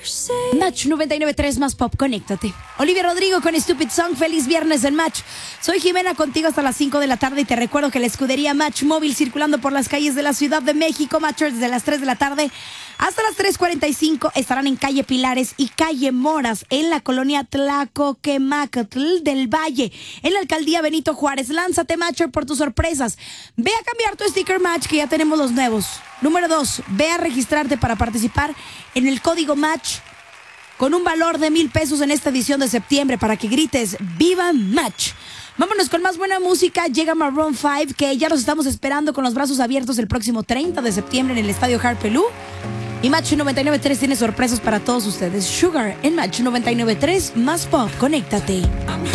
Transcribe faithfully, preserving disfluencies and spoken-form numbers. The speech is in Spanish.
Match noventa y nueve punto tres más pop, conéctate. Olivia Rodrigo con Stupid Song, feliz viernes en Match. Soy Jimena contigo hasta las cinco de la tarde y te recuerdo que la escudería Match Móvil circulando por las calles de la Ciudad de México, Matchers, desde las tres de la tarde hasta las tres cuarenta y cinco estarán en calle Pilares y calle Moras en la colonia Tlacoquemacatl del Valle, en la alcaldía Benito Juárez. Lánzate, Matcher, por tus sorpresas. Ve a cambiar tu sticker Match, que ya tenemos los nuevos. Número dos, ve a registrarte para participar en el código Match con un valor de mil pesos en esta edición de septiembre para que grites ¡Viva Match! Vámonos con más buena música. Llega Maroon cinco, que ya los estamos esperando con los brazos abiertos el próximo treinta de septiembre en el estadio Harpelú. Y Match noventa y nueve punto tres tiene sorpresas para todos ustedes. Sugar en Match noventa y nueve punto tres más pop. Conéctate.